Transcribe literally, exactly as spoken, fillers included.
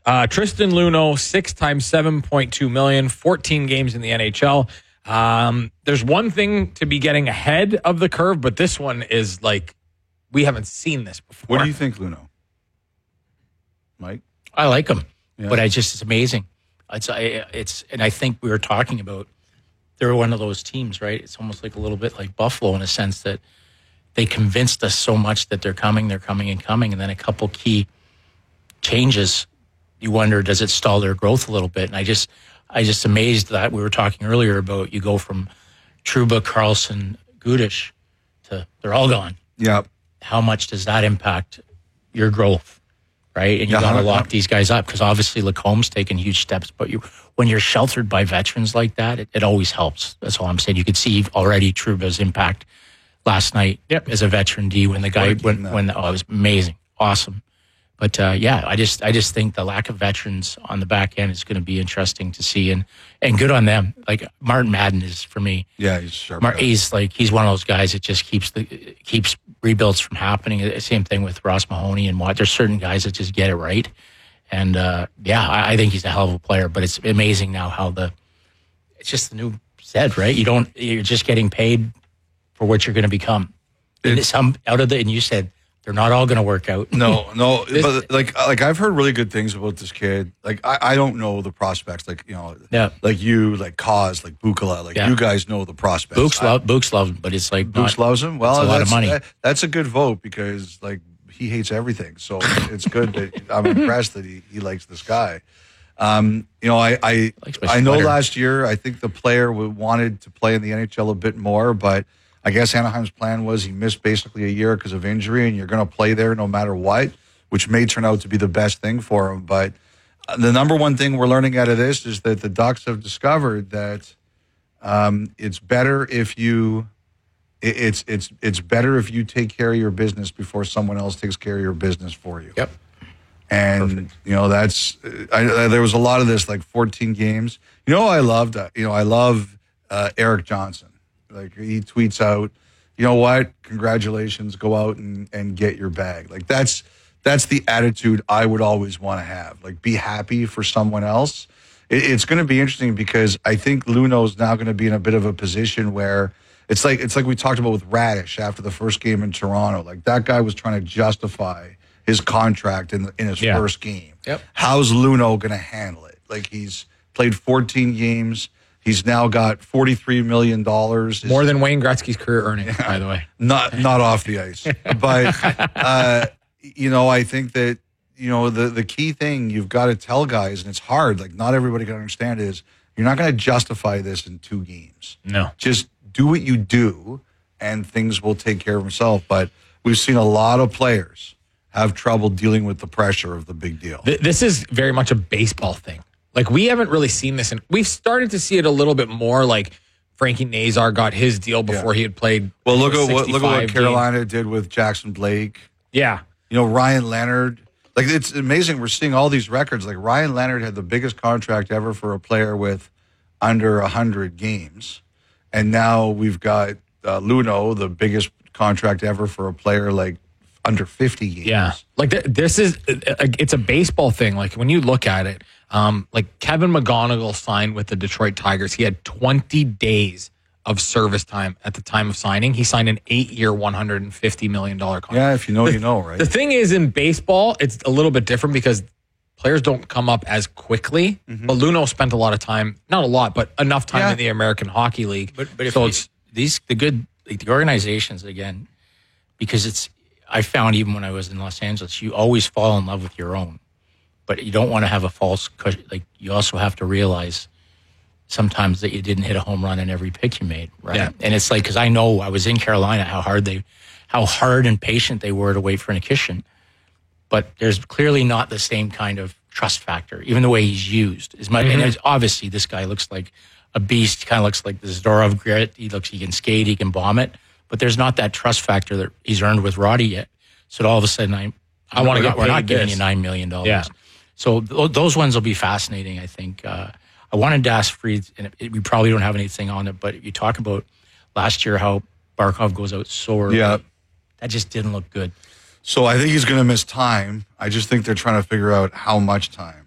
Uh, Tristan Luneau, six times seven point two million, fourteen games in the N H L. Um, there's one thing to be getting ahead of the curve, but this one is like, we haven't seen this before. What do you think, Luneau? Mike? I like him, Yeah. but I just, it's amazing. It's, I, it's, and I think we were talking about, they're one of those teams, right? It's almost like a little bit like Buffalo in a sense that they convinced us so much that they're coming, they're coming and coming. And then a couple key changes, you wonder, does it stall their growth a little bit? And I just, I just amazed that we were talking earlier about you go from Trouba, Carlson, Gudish to they're all gone. Yeah. How much does that impact your growth, right? And you Yeah, got to yeah. lock these guys up because obviously Lacomb's taken huge steps, but you when you're sheltered by veterans like that, it, it always helps. That's all I'm saying. You could see already Trouba's impact last night Yep. as a veteran D when the guy when Working, uh, when the, oh, it was amazing, awesome. But uh, yeah, I just I just think the lack of veterans on the back end is going to be interesting to see, and and good on them. Like Martin Madden is for me. Yeah, he's sharp. Mar- guy. he's like he's one of those guys that just keeps the keeps rebuilds from happening. Uh, Same thing with Ross Mahoney and Watt. There's certain guys that just get it right, and uh, yeah, I, I think he's a hell of a player. But it's amazing now how the it's just the new Zed, right? You don't you're just getting paid for what you're going to become. And It's- some out of the and you said they're not all going to work out. No, no, but like, like I've heard really good things about this kid. Like, I, I don't know the prospects. Like, you know, Yeah. like you, like Cause, like Bukala, like Yeah. you guys know the prospects. Books I- love Books love him, but it's like Books not, loves him. Well, it's a lot of that's, money. that- that's a good vote because like he hates everything. So it's good that I'm impressed that he, he likes this guy. Um, you know, I I, Likes my I know sweater. last year I think the player w- wanted to play in the N H L a bit more, but I guess Anaheim's plan was he missed basically a year because of injury, and you're going to play there no matter what, which may turn out to be the best thing for him. But uh, the number one thing we're learning out of this is that the Ducks have discovered that um, it's better if you it- it's it's it's better if you take care of your business before someone else takes care of your business for you. Yep. And you know that's I, I, there was a lot of this, like fourteen games. You know, I loved uh, you know I love uh, Eric Johnson. Like he tweets out, you know what? Congratulations, go out and, and get your bag. Like that's that's the attitude I would always want to have. Like be happy for someone else. It, it's going to be interesting because I think Luno's now going to be in a bit of a position where it's like it's like we talked about with Radish after the first game in Toronto. Like that guy was trying to justify his contract in the, in his Yeah. first game. Yep. How's Luno going to handle it? Like he's played fourteen games. He's now got forty-three million dollars. More than Wayne Gretzky's career earnings, by the way. Not not off the ice. But, uh, you know, I think that, you know, the, the key thing you've got to tell guys, and it's hard, like not everybody can understand, is you're not going to justify this in two games. No. Just do what you do, and things will take care of themselves. But we've seen a lot of players have trouble dealing with the pressure of the big deal. Th- This is very much a baseball thing. Like, we haven't really seen this, and we've started to see it a little bit more. Like, Frankie Nazar got his deal before Yeah. he had played. Well, look at what look at sixty-five what games. Carolina did with Jackson Blake. Yeah. You know, Ryan Leonard. Like, it's amazing. We're seeing all these records. Like, Ryan Leonard had the biggest contract ever for a player with under one hundred games. And now we've got uh, Luno, the biggest contract ever for a player, like, under fifty games. Yeah. Like, th- this is, it's a baseball thing. Like, when you look at it, um, like, Kevin McGonigal signed with the Detroit Tigers. He had twenty days of service time at the time of signing. He signed an eight-year, one hundred fifty million dollars contract. Yeah, if you know, you know, right? The thing is, in baseball, it's a little bit different because players don't come up as quickly. But Luno spent a lot of time, not a lot, but enough time Yeah. in the American Hockey League. But but if so you- it's these the good like the organizations again, because it's I found even when I was in Los Angeles, you always fall in love with your own, but you don't want to have a false cushion. Like you also have to realize sometimes that you didn't hit a home run in every pick you made, right? Yeah. And it's like because I know I was in Carolina, how hard they, how hard and patient they were to wait for Nikishin, but there's clearly not the same kind of trust factor, even the way he's used. Is my and it's, obviously this guy looks like a beast. He kind of looks like the Zdorov grit. He looks, he can skate, he can bomb it, but there's not that trust factor that he's earned with Roddy yet. So all of a sudden, I, I wanna we're get not, we're not paid giving this. you nine million dollars. Yeah. So th- those ones will be fascinating. I think. Uh, I wanted to ask Freed, and it, we probably don't have anything on it, but you talk about last year how Barkov goes out so early. Yeah. That just didn't look good. So I think he's going to miss time. I just think they're trying to figure out how much time.